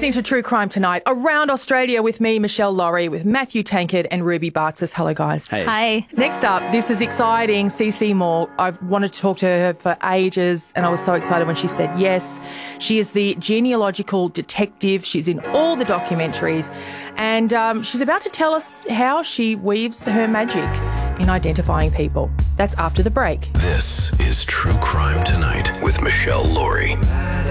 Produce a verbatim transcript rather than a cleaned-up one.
listening to True Crime Tonight around Australia with me, Michelle Laurie, with Matthew Tankard and Ruby Bartzis. Hello, guys. Hey. Hi. Next up, this is exciting. Cece Moore. I've wanted to talk to her for ages, and I was so excited when she said yes. She is the genealogical detective. She's in all the documentaries, and um, she's about to tell us how she weaves her magic in identifying people. That's after the break. This is True Crime Tonight with Michelle Laurie.